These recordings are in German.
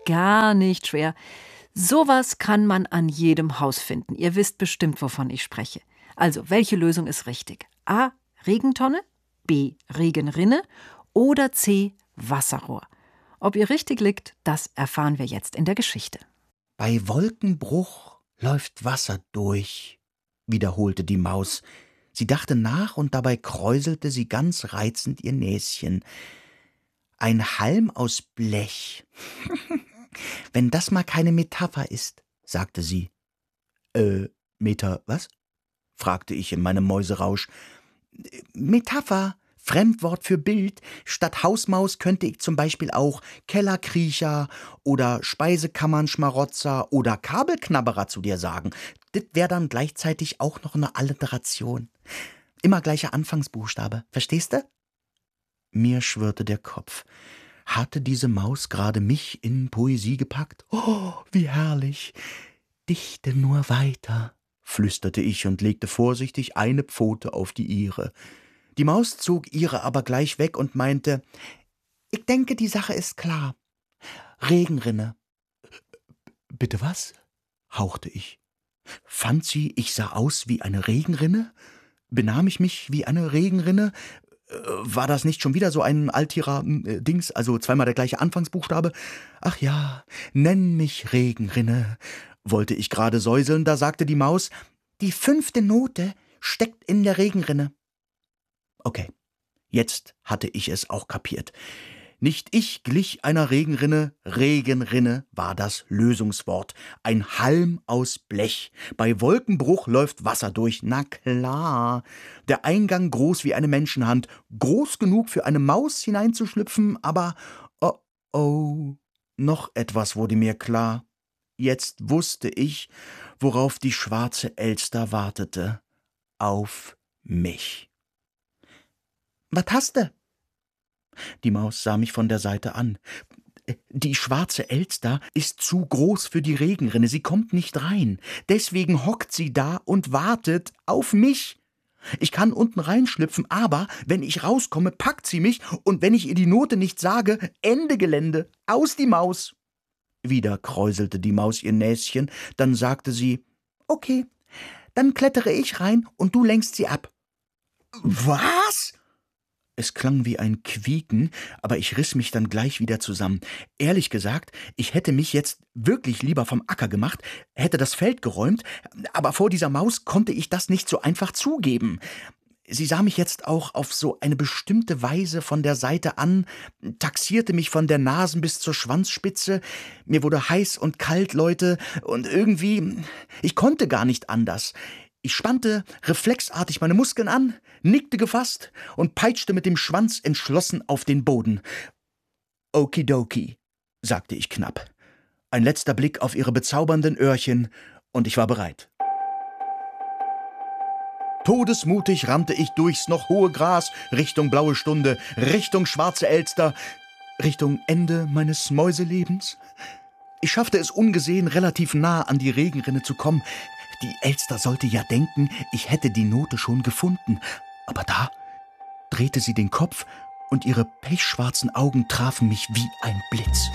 gar nicht schwer. Sowas kann man an jedem Haus finden. Ihr wisst bestimmt, wovon ich spreche. Also, welche Lösung ist richtig? A. Regentonne, B. Regenrinne oder C. Wasserrohr? Ob ihr richtig liegt, das erfahren wir jetzt in der Geschichte. Bei Wolkenbruch läuft Wasser durch, wiederholte die Maus. Sie dachte nach und dabei kräuselte sie ganz reizend ihr Näschen. Ein Halm aus Blech. Wenn das mal keine Metapher ist, sagte sie. Was? Fragte ich in meinem Mäuserausch. Metapher, Fremdwort für Bild. Statt Hausmaus könnte ich zum Beispiel auch Kellerkriecher oder Speisekammernschmarotzer oder Kabelknabberer zu dir sagen. Das wäre dann gleichzeitig auch noch eine Alliteration. Immer gleicher Anfangsbuchstabe, verstehst du? Mir schwirrte der Kopf. Hatte diese Maus gerade mich in Poesie gepackt? Oh, wie herrlich! Dichte nur weiter, flüsterte ich und legte vorsichtig eine Pfote auf die ihre. Die Maus zog ihre aber gleich weg und meinte, ich denke, die Sache ist klar. Regenrinne. Bitte was? Hauchte ich. Fand sie, ich sah aus wie eine Regenrinne? Benahm ich mich wie eine Regenrinne? War das nicht schon wieder so ein Altierer Dings, also zweimal der gleiche Anfangsbuchstabe? Ach ja, nenn mich Regenrinne, wollte ich gerade säuseln, da sagte die Maus, die 5. Note steckt in der Regenrinne. Okay, jetzt hatte ich es auch kapiert. Nicht ich glich einer Regenrinne, Regenrinne war das Lösungswort. Ein Halm aus Blech. Bei Wolkenbruch läuft Wasser durch, na klar. Der Eingang groß wie eine Menschenhand, groß genug für eine Maus hineinzuschlüpfen, aber oh, noch etwas wurde mir klar. Jetzt wusste ich, worauf die schwarze Elster wartete. Auf mich. Was hast du? Die Maus sah mich von der Seite an. Die schwarze Elster ist zu groß für die Regenrinne, sie kommt nicht rein. Deswegen hockt sie da und wartet auf mich. Ich kann unten reinschlüpfen, aber wenn ich rauskomme, packt sie mich und wenn ich ihr die Note nicht sage, Ende Gelände, aus die Maus. Wieder kräuselte die Maus ihr Näschen, dann sagte sie, okay, dann klettere ich rein und du lenkst sie ab. Was? Es klang wie ein Quieken, aber ich riss mich dann gleich wieder zusammen. Ehrlich gesagt, ich hätte mich jetzt wirklich lieber vom Acker gemacht, hätte das Feld geräumt, aber vor dieser Maus konnte ich das nicht so einfach zugeben. Sie sah mich jetzt auch auf so eine bestimmte Weise von der Seite an, taxierte mich von der Nasen bis zur Schwanzspitze. Mir wurde heiß und kalt, Leute, und irgendwie, ich konnte gar nicht anders. Ich spannte reflexartig meine Muskeln an, nickte gefasst und peitschte mit dem Schwanz entschlossen auf den Boden. Okidoki, sagte ich knapp. Ein letzter Blick auf ihre bezaubernden Öhrchen, und ich war bereit. Todesmutig rannte ich durchs noch hohe Gras, Richtung blaue Stunde, Richtung schwarze Elster, Richtung Ende meines Mäuselebens. Ich schaffte es ungesehen, relativ nah an die Regenrinne zu kommen. Die Elster sollte ja denken, ich hätte die Note schon gefunden. Aber da drehte sie den Kopf und ihre pechschwarzen Augen trafen mich wie ein Blitz.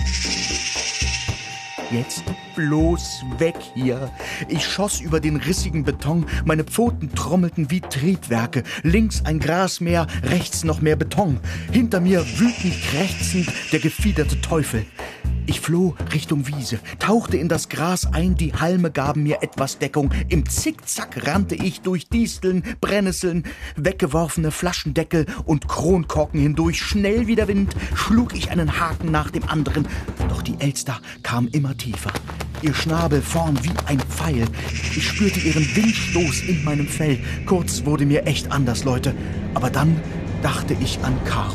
Jetzt bloß weg hier. Ich schoss über den rissigen Beton, meine Pfoten trommelten wie Triebwerke. Links ein Grasmeer, rechts noch mehr Beton. Hinter mir wütend krächzend der gefiederte Teufel. Ich floh Richtung Wiese, tauchte in das Gras ein, die Halme gaben mir etwas Deckung. Im Zickzack rannte ich durch Disteln, Brennnesseln, weggeworfene Flaschendeckel und Kronkorken hindurch. Schnell wie der Wind schlug ich einen Haken nach dem anderen. Doch die Elster kam immer tiefer. Ihr Schnabel vorn wie ein Pfeil. Ich spürte ihren Windstoß in meinem Fell. Kurz wurde mir echt anders, Leute. Aber dann dachte ich an Caro.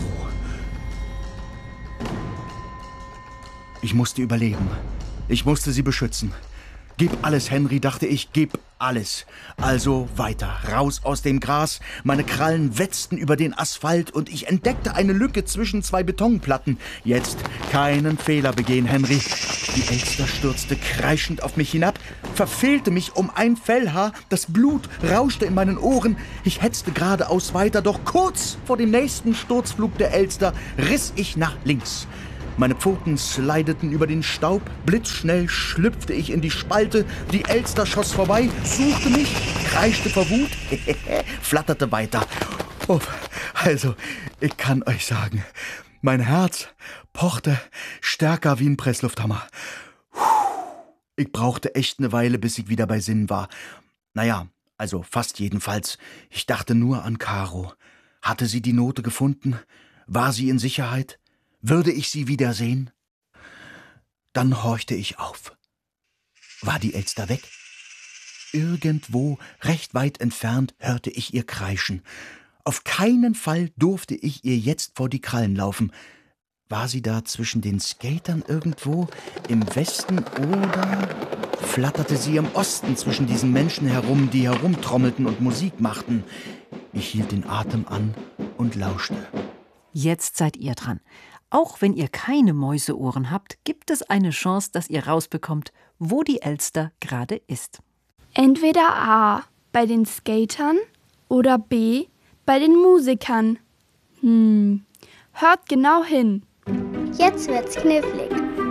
Ich musste überleben. Ich musste sie beschützen. Gib alles, Henry, dachte ich, gib alles. Also weiter, raus aus dem Gras. Meine Krallen wetzten über den Asphalt und ich entdeckte eine Lücke zwischen zwei Betonplatten. Jetzt keinen Fehler begehen, Henry. Die Elster stürzte kreischend auf mich hinab, verfehlte mich um ein Fellhaar. Das Blut rauschte in meinen Ohren. Ich hetzte geradeaus weiter, doch kurz vor dem nächsten Sturzflug der Elster riss ich nach links. Meine Pfoten slideten über den Staub. Blitzschnell schlüpfte ich in die Spalte. Die Elster schoss vorbei, suchte mich, kreischte vor Wut, flatterte weiter. Oh, also, ich kann euch sagen, mein Herz pochte stärker wie ein Presslufthammer. Ich brauchte echt eine Weile, bis ich wieder bei Sinnen war. Naja, also fast jedenfalls. Ich dachte nur an Caro. Hatte sie die Note gefunden? War sie in Sicherheit? Würde ich sie wiedersehen? Dann horchte ich auf. War die Elster weg? Irgendwo, recht weit entfernt, hörte ich ihr kreischen. Auf keinen Fall durfte ich ihr jetzt vor die Krallen laufen. War sie da zwischen den Skatern irgendwo im Westen oder flatterte sie im Osten zwischen diesen Menschen herum, die herumtrommelten und Musik machten? Ich hielt den Atem an und lauschte. Jetzt seid ihr dran. Auch wenn ihr keine Mäuseohren habt, gibt es eine Chance, dass ihr rausbekommt, wo die Elster gerade ist. Entweder A, bei den Skatern oder B, bei den Musikern. Hört genau hin. Jetzt wird's knifflig.